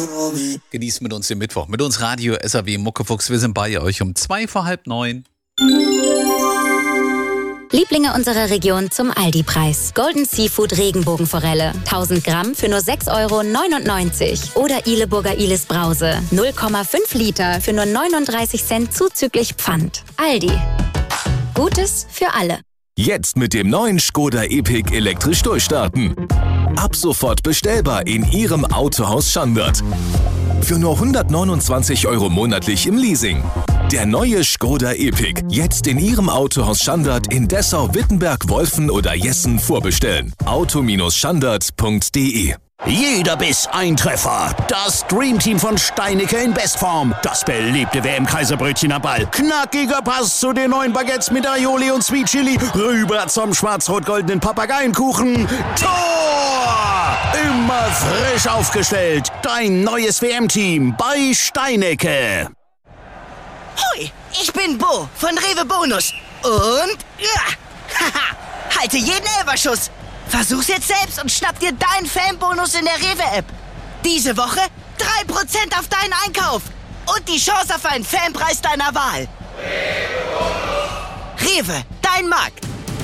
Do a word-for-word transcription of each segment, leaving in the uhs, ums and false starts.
Genießt mit uns den Mittwoch. Mit uns Radio S A W Muckefuchs. Wir sind bei euch um zwei vor halb neun. Lieblinge unserer Region zum Aldi-Preis. Golden Seafood Regenbogenforelle. tausend Gramm für nur sechs Euro neunundneunzig. Oder Ileburger Ilis Brause. null Komma fünf Liter für nur neununddreißig Cent zuzüglich Pfand. Aldi. Gutes für alle. Jetzt mit dem neuen Skoda Epic elektrisch durchstarten. Ab sofort bestellbar in Ihrem Autohaus Schandert. Für nur hundertneunundzwanzig Euro monatlich im Leasing. Der neue Skoda Epic. Jetzt in Ihrem Autohaus Schandert in Dessau, Wittenberg, Wolfen oder Jessen vorbestellen. auto Schandert punkt de. Jeder Biss ein Treffer. Das Dreamteam von Steinicke in Bestform. Das beliebte W M-Kaiserbrötchen am Ball. Knackiger Pass zu den neuen Baguettes mit Aioli und Sweet Chili. Rüber zum schwarz-rot-goldenen Papageienkuchen. Tor! Immer frisch aufgestellt. Dein neues W M-Team bei Steinicke. Hoi, ich bin Bo von Rewe Bonus. Und ja, haha, halte jeden Elferschuss. Versuch's jetzt selbst und schnapp dir deinen Fanbonus in der Rewe-App. Diese Woche drei Prozent auf deinen Einkauf. Und die Chance auf einen Fanpreis deiner Wahl. Rewe, dein Markt.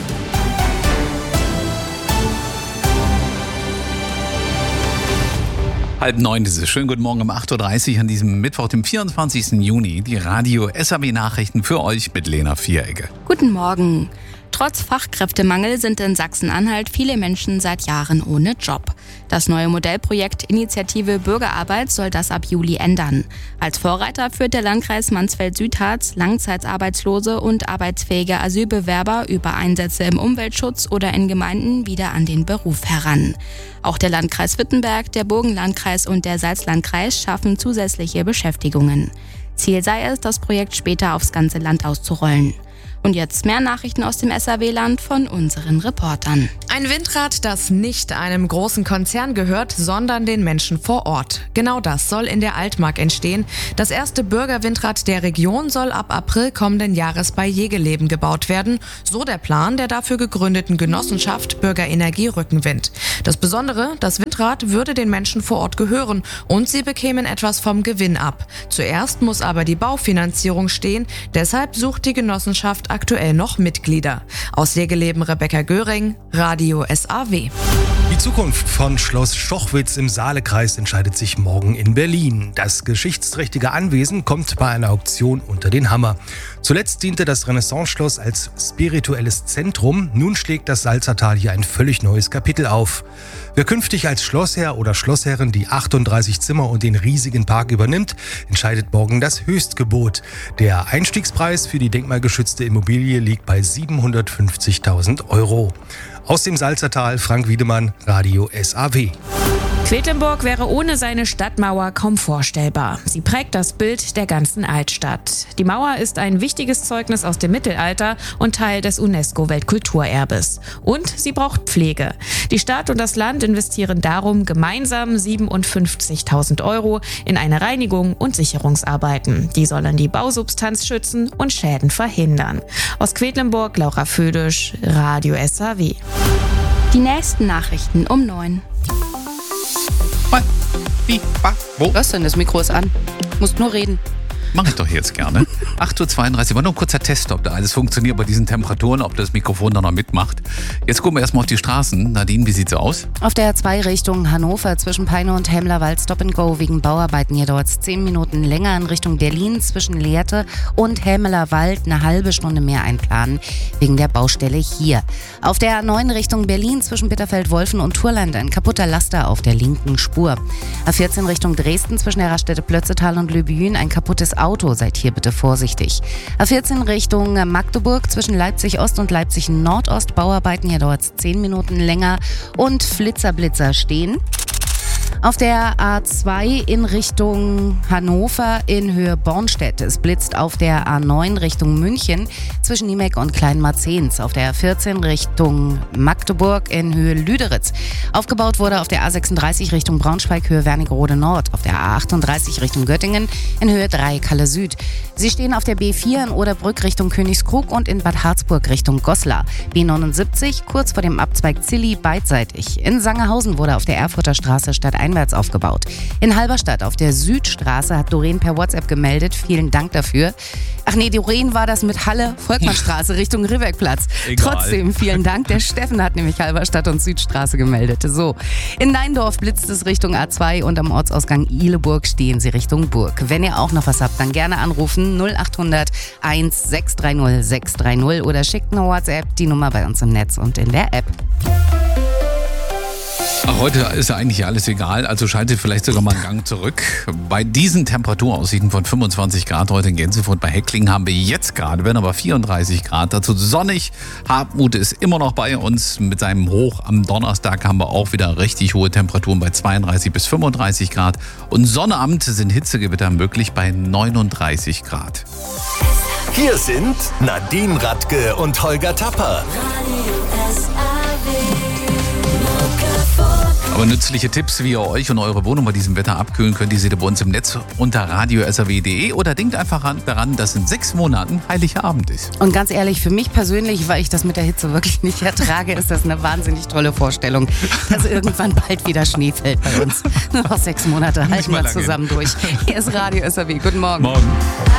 Halb neun ist es. Schönen guten Morgen um acht Uhr dreißig an diesem Mittwoch, dem vierundzwanzigsten Juni. Die Radio S A W-Nachrichten für euch mit Lena Vieregge. Guten Morgen. Trotz Fachkräftemangel sind in Sachsen-Anhalt viele Menschen seit Jahren ohne Job. Das neue Modellprojekt Initiative Bürgerarbeit soll das ab Juli ändern. Als Vorreiter führt der Landkreis Mansfeld-Südharz Langzeitarbeitslose und arbeitsfähige Asylbewerber über Einsätze im Umweltschutz oder in Gemeinden wieder an den Beruf heran. Auch der Landkreis Wittenberg, der Burgenlandkreis und der Salzlandkreis schaffen zusätzliche Beschäftigungen. Ziel sei es, das Projekt später aufs ganze Land auszurollen. Und jetzt mehr Nachrichten aus dem S A W-Land von unseren Reportern. Ein Windrad, das nicht einem großen Konzern gehört, sondern den Menschen vor Ort. Genau das soll in der Altmark entstehen. Das erste Bürgerwindrad der Region soll ab April kommenden Jahres bei Jegeleben gebaut werden. So der Plan der dafür gegründeten Genossenschaft Bürgerenergie Rückenwind. Das Besondere, das Windrad würde den Menschen vor Ort gehören und sie bekämen etwas vom Gewinn ab. Zuerst muss aber die Baufinanzierung stehen. Deshalb sucht die Genossenschaft aktuell noch Mitglieder. Aus Jegeleben Rebecca Göring, Radio S A W. Die Zukunft von Schloss Schochwitz im Saalekreis entscheidet sich morgen in Berlin. Das geschichtsträchtige Anwesen kommt bei einer Auktion unter den Hammer. Zuletzt diente das Renaissance-Schloss als spirituelles Zentrum. Nun schlägt das Salzertal hier ein völlig neues Kapitel auf. Wer künftig als Schlossherr oder Schlossherrin die achtunddreißig Zimmer und den riesigen Park übernimmt, entscheidet morgen das Höchstgebot. Der Einstiegspreis für die denkmalgeschützte Immobilie liegt bei siebenhundertfünfzigtausend Euro. Aus dem Salzertal, Frank Wiedemann, Radio S A W. Quedlinburg wäre ohne seine Stadtmauer kaum vorstellbar. Sie prägt das Bild der ganzen Altstadt. Die Mauer ist ein wichtiges Zeugnis aus dem Mittelalter und Teil des UNESCO-Weltkulturerbes. Und sie braucht Pflege. Die Stadt und das Land investieren darum gemeinsam siebenundfünfzigtausend Euro in eine Reinigung und Sicherungsarbeiten. Die sollen die Bausubstanz schützen und Schäden verhindern. Aus Quedlinburg, Laura Födisch, Radio S A W. Die nächsten Nachrichten um neun. Wie? Wo? Was denn? Das Mikro ist an. Musst nur reden. Mach ich doch jetzt gerne. acht Uhr zweiunddreißig, war nur ein kurzer Test, ob da alles funktioniert bei diesen Temperaturen, ob das Mikrofon da noch mitmacht. Jetzt gucken wir erstmal auf die Straßen. Nadine, wie sieht's aus? Auf der zwei Richtung Hannover zwischen Peine und Hemlerwald Stop and Go wegen Bauarbeiten. Hier dauert es zehn Minuten länger. In Richtung Berlin zwischen Lehrte und Hemlerwald eine halbe Stunde mehr einplanen wegen der Baustelle hier. Auf der A neun Richtung Berlin zwischen Bitterfeld-Wolfen und Turland ein kaputter Laster auf der linken Spur. A vierzehn Richtung Dresden zwischen der Raststätte Plötzetal und Lübüen ein kaputtes Auto, seid hier bitte vorsichtig. A vierzehn Richtung Magdeburg zwischen Leipzig Ost und Leipzig Nordost Bauarbeiten, hier dauert es zehn Minuten länger und Flitzerblitzer stehen. Auf der A zwei in Richtung Hannover in Höhe Bornstedt. Es blitzt auf der A neun Richtung München zwischen Niemek und Kleinmarzens. Auf der A vierzehn Richtung Magdeburg in Höhe Lüderitz. Aufgebaut wurde auf der A sechsunddreißig Richtung Braunschweig Höhe Wernigerode Nord. Auf der A achtunddreißig Richtung Göttingen in Höhe drei Kalle Süd. Sie stehen auf der B vier in Oderbrück Richtung Königskrug und in Bad Harzburg Richtung Goslar. B neunundsiebzig kurz vor dem Abzweig Zilli beidseitig. In Sangerhausen wurde auf der Erfurter Straße statt stadteinwärts aufgebaut. In Halberstadt auf der Südstraße hat Doreen per WhatsApp gemeldet. Vielen Dank dafür. Ach nee, Doreen war das mit Halle, Volkmannstraße Richtung Rivegplatz. Trotzdem vielen Dank. Der Steffen hat nämlich Halberstadt und Südstraße gemeldet. So, in Neindorf blitzt es Richtung A zwei und am Ortsausgang Ihleburg stehen sie Richtung Burg. Wenn ihr auch noch was habt, dann gerne anrufen null acht hundert eins sechs drei null sechs drei null oder schickt eine WhatsApp, die Nummer bei uns im Netz und in der App. Ach, heute ist ja eigentlich alles egal, also schaltet vielleicht sogar mal einen Gang zurück. Bei diesen Temperaturaussichten von fünfundzwanzig Grad heute in Gänsefurt bei Hecklingen haben wir jetzt gerade, werden aber vierunddreißig Grad, dazu sonnig. Hartmut ist immer noch bei uns mit seinem Hoch. Am Donnerstag haben wir auch wieder richtig hohe Temperaturen bei zweiunddreißig bis fünfunddreißig Grad. Und Sonnabend sind Hitzegewitter möglich bei neununddreißig Grad. Hier sind Nadine Radke und Holger Tapper. Aber nützliche Tipps, wie ihr euch und eure Wohnung bei diesem Wetter abkühlen könnt, die seht ihr bei uns im Netz unter radio s r w punkt d e oder denkt einfach daran, dass in sechs Monaten Heiligabend ist. Und ganz ehrlich, für mich persönlich, weil ich das mit der Hitze wirklich nicht ertrage, ist das eine wahnsinnig tolle Vorstellung, dass irgendwann bald wieder Schnee fällt bei uns. Nur noch sechs Monate halten wir zusammen durch. Hier ist Radio S R W. Guten Morgen. Morgen.